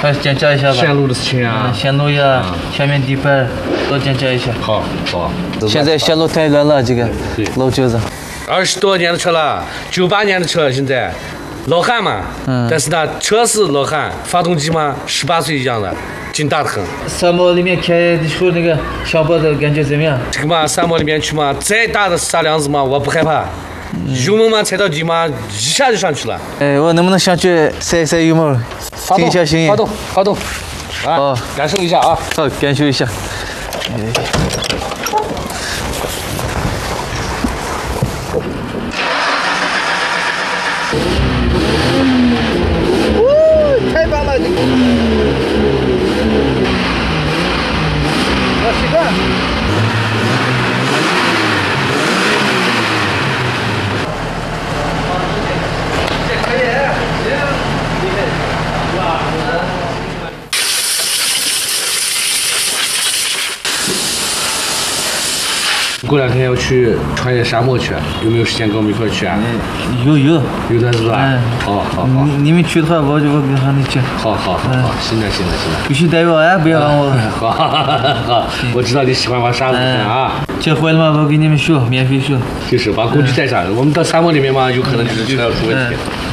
快检查一下吧。 线路的事情啊， 线路呀，前面底盘都检查一下。 好，好。 现在线路太乱了，这个老车子。 20多年的车了，98年的车，现在老汉嘛。但是呢，车是老汉，发动机嘛，18岁一样的，劲大的很。 沙漠里面开的时候那个小坡的感觉怎么样？ 这个嘛，沙漠里面去嘛，再大的沙梁子嘛，我不害怕。油门嘛，踩到底嘛，一下就上去了。 哎，我能不能上去塞塞油门，听一下声音？ 发动。啊，感受一下啊。 好，感受一下。太棒了！我习惯。 过2天要去穿越沙漠去，有没有时间跟我们一块去啊？ 有的是吧？好。 你们去的话，我跟他们去。 好，行了。 必须带我啊，不要让我。 好，我知道你喜欢玩沙子啊。 车坏了嘛，我给你们修，免费修。 就是把工具带上，我们到沙漠里面嘛，有可能就是车要出问题。